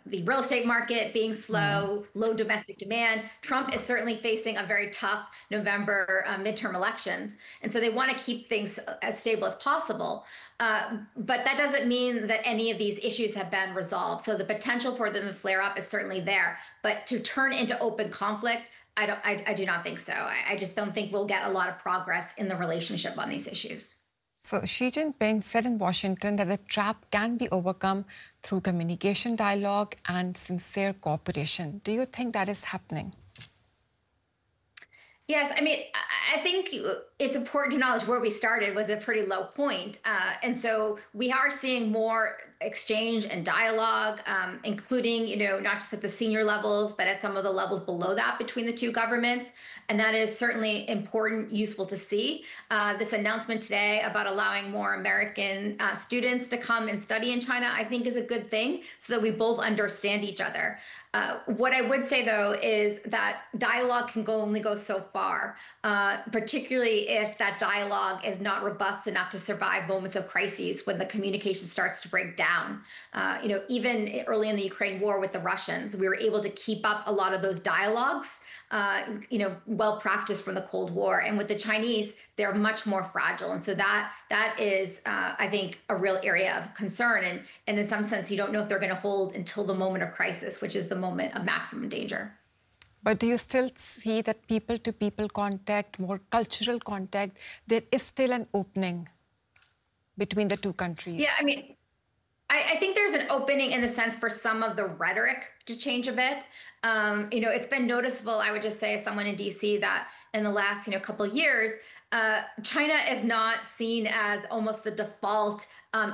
the real estate market being slow, low domestic demand. Trump is certainly facing a very tough November midterm elections. And so they want to keep things as stable as possible. But that doesn't mean that any of these issues have been resolved. So the potential for them to flare up is certainly there. But to turn into open conflict, I do not think so. I just don't think we'll get a lot of progress in the relationship on these issues. So Xi Jinping said in Washington that the trap can be overcome through communication, dialogue, and sincere cooperation. Do you think that is happening? Yes, I mean, I think it's important to acknowledge where we started was a pretty low point. And so we are seeing more exchange and dialogue, including, not just at the senior levels, but at some of the levels below that between the two governments. And that is certainly important, useful to see. This announcement today about allowing more American students to come and study in China, I think is a good thing so that we both understand each other. What I would say, though, is that dialogue can only go so far, particularly if that dialogue is not robust enough to survive moments of crises when the communication starts to break down. Even early in the Ukraine war with the Russians, we were able to keep up a lot of those dialogues, well practiced from the Cold War. And with the Chinese, they're much more fragile. And so that is, I think, a real area of concern. And in some sense, you don't know if they're going to hold until the moment of crisis, which is the moment of maximum danger. But do you still see that people-to-people contact, more cultural contact, there is still an opening between the two countries? Yeah, I mean, I think there's an opening in the sense for some of the rhetoric to change a bit. It's been noticeable, I would just say, as someone in DC, that in the last couple of years, China is not seen as almost the default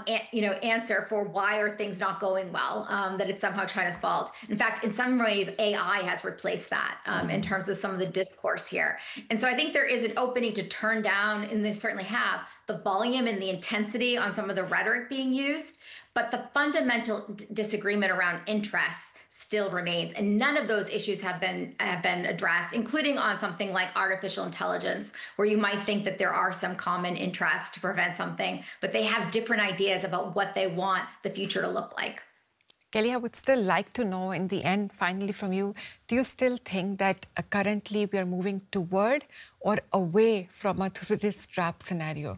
answer for why are things not going well, that it's somehow China's fault. In fact, in some ways, AI has replaced that in terms of some of the discourse here. And so I think there is an opening to turn down, and they certainly have, the volume and the intensity on some of the rhetoric being used. But the fundamental disagreement around interests still remains, and none of those issues have been addressed, including on something like artificial intelligence, where you might think that there are some common interests to prevent something, but they have different ideas about what they want the future to look like. Kelly, I would still like to know, in the end, finally from you, do you still think that currently we are moving toward or away from a Thucydides trap scenario?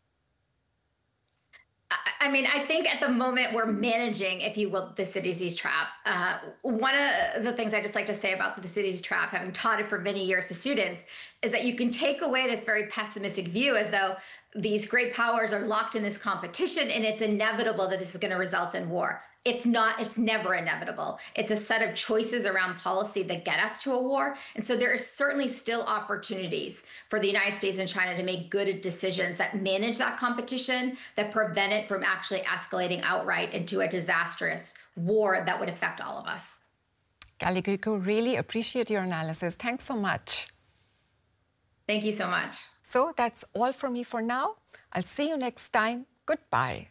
I mean, I think at the moment we're managing, if you will, the Thucydides trap. One of the things I just like to say about the Thucydides trap, having taught it for many years to students, is that you can take away this very pessimistic view as though these great powers are locked in this competition and it's inevitable that this is going to result in war. It's not, it's never inevitable. It's a set of choices around policy that get us to a war. And so there is certainly still opportunities for the United States and China to make good decisions that manage that competition, that prevent it from actually escalating outright into a disastrous war that would affect all of us. Kelly Grieco, really appreciate your analysis. Thanks so much. Thank you so much. So that's all from me for now. I'll see you next time. Goodbye.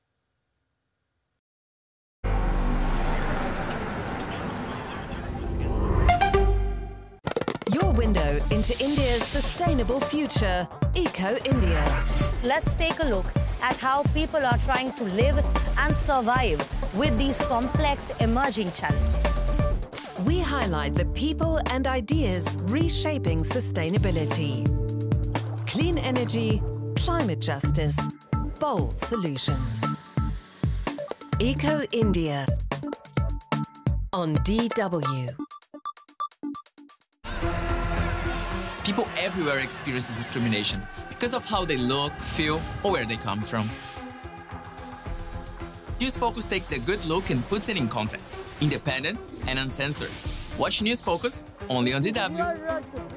Your window into India's sustainable future, Eco India. Let's take a look at how people are trying to live and survive with these complex emerging challenges. We highlight the people and ideas reshaping sustainability. Clean energy, climate justice, bold solutions. Eco India on DW. People everywhere experience discrimination because of how they look, feel, or where they come from. News Focus takes a good look and puts it in context, independent and uncensored. Watch News Focus only on DW.